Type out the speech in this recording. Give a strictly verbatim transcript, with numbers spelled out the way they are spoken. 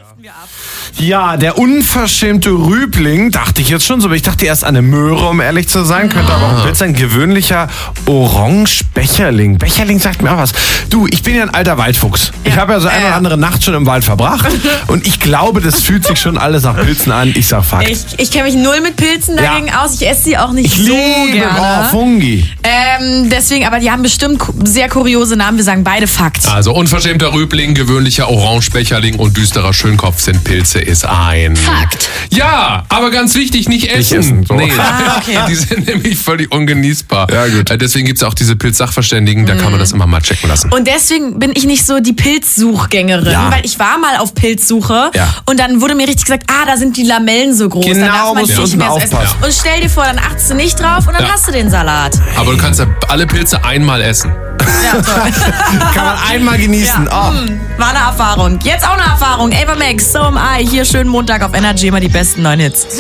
driften wir ab. Ja, der unverschämte Rübling, dachte ich jetzt schon so, aber ich dachte erst an eine Möhre, um ehrlich zu sein. Könnte aber auch ein Pilz sein. Gewöhnlicher Orange-Becherling. Becherling sagt mir auch was. Du, ich bin ja ein alter Waldfuchs. Ich habe ja so eine oder andere Nacht schon im Wald verbracht. Und ich glaube, das fühlt sich schon alles nach Pilzen an. Ich sag Fakt. Ich, ich kenne mich null mit Pilzen dagegen Ja. aus. Ich esse sie auch nicht Ich so liebe gerne. oh, Fungi. Ähm, deswegen, aber die haben bestimmt ku- sehr kuriose Namen. Wir sagen beide Fakt. Also unverschämter Rübling, gewöhnlicher Orangebecherling und düsterer Schönkopf sind Pilze, ist ein. Fakt. Ja, aber ganz wichtig, nicht essen. essen, so. Nee. Ah, okay. Die sind nämlich völlig ungenießbar. Ja, gut. Äh, Deswegen gibt es auch diese Pilzsachverständigen, da kann man das immer mal checken lassen. Und deswegen bin ich nicht so die Pilzsuchgängerin, Ja. weil ich war mal auf Pilzsuche Ja. und dann wurde mir richtig gesagt, ah, da sind die Lamellen so groß, Genau, dann darf man musst die du nicht unten mehr so essen. aufpassen. Und stell dir vor, dann achtest du nicht drauf und dann Ja. hast du den Salat. Aber du kannst ja alle Pilze einmal essen. Ja, toll. Kann man einmal genießen. Ja, Oh. mm, war eine Erfahrung. Jetzt auch eine Erfahrung. Ava Max, So Am I. Hier schönen Montag auf Energy, immer die besten neuen Hits.